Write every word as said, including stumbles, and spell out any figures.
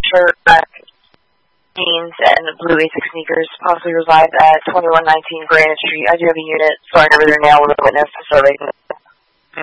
shirt, black jeans, and blue ASICS sneakers, possibly resides at twenty-one nineteen Granite Street. I do have a unit, so I never their nail with a witness, so they can